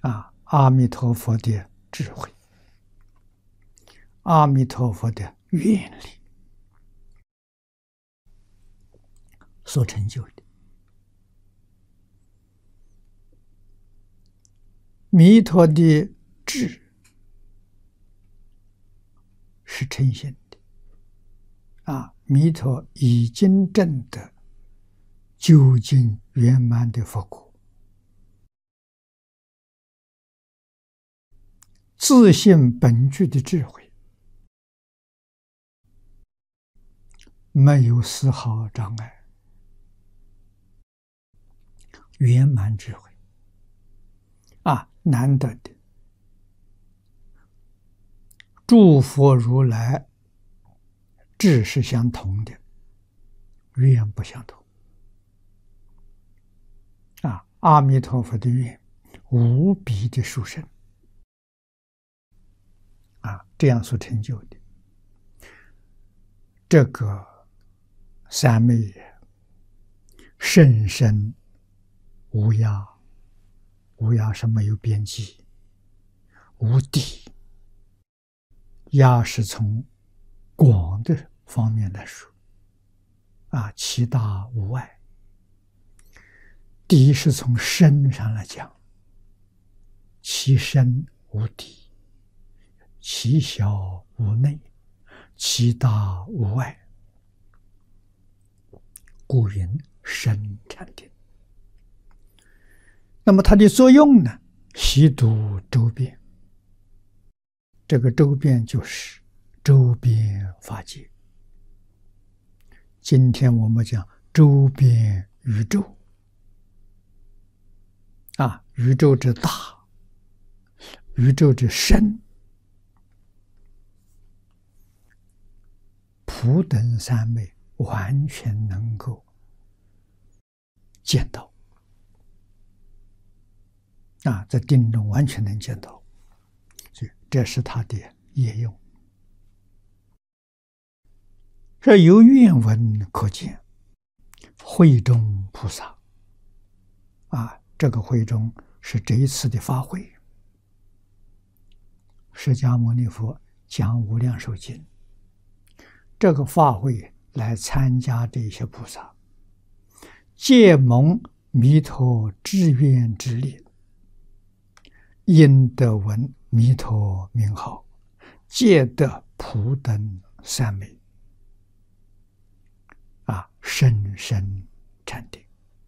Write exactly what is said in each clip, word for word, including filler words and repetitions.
啊，阿弥陀佛的智慧，阿弥陀佛的愿力所成就的。弥陀的智是诚心的，啊，弥陀已经证得究竟圆满的佛果，自性本具的智慧，没有丝毫障碍，圆满智慧啊，难得的。诸佛如来智是相同的，愿不相同。啊，阿弥陀佛的愿无比的殊胜，啊，这样所成就的这个三昧也，甚深无涯，无涯是没有边际，无底。涯是从广的方面来说，啊，其大无外；底是从深上来讲，其深无底，其小无内，其大无外，故云深禅定。那么它的作用呢？悉度周遍。这个周遍就是周边法界。今天我们讲周边宇宙，啊，宇宙之大，宇宙之深，普等三昧完全能够见到，啊，在定中完全能见到。所以这是他的业用。这由愿文可见，慧中菩萨，啊，这个慧中是这一次的法会。释迦牟尼佛讲无量寿经，这个法会来参加这些菩萨，借蒙弥陀志愿之力，因得闻弥陀名号，皆得普等三昧，啊，深深禅定。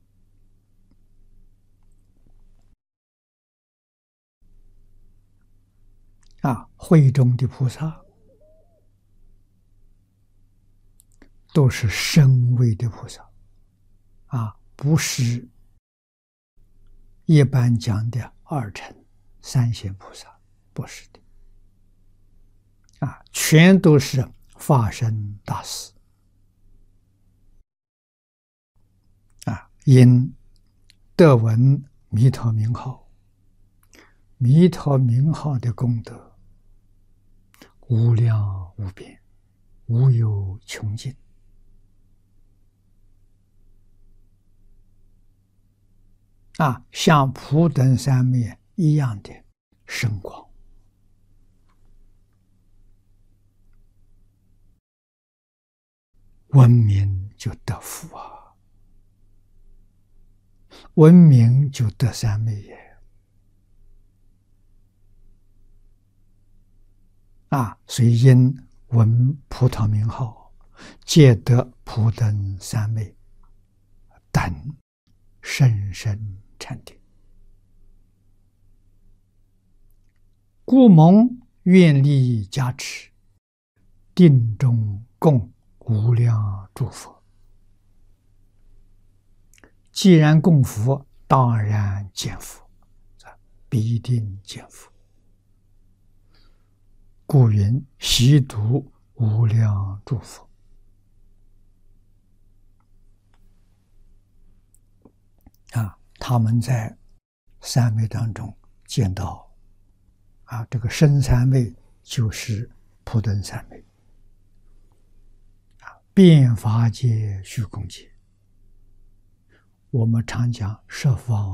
啊，会中的菩萨都是身位的菩萨，啊，不是一般讲的二乘三贤菩萨，不是的，啊，全都是法身大士，啊，因得闻弥陀名号，弥陀名号的功德无量无边，无有穷尽，啊，像普等三昧一样的圣光。闻名就得福啊，闻名就得三昧也，啊，所以因闻菩萨名号，皆得普等三昧，等深深禅定。故蒙愿力加持，定中共无量诸佛。既然供佛，当然见佛，必定见佛。故云悉度无量诸佛。啊，他们在三昧当中见到，啊，这个深三昧就是普等三昧，啊，遍法界虚空界。我们常讲十方